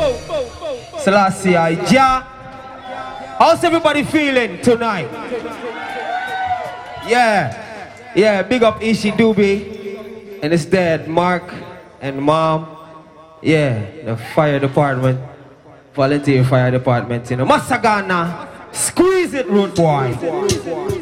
Selassie I Jah. How's everybody feeling tonight? Yeah, big up Ishi Doobie and his dad Mark and mom. Yeah, the fire department, volunteer fire department, you know. Masagana, squeeze it, root boy.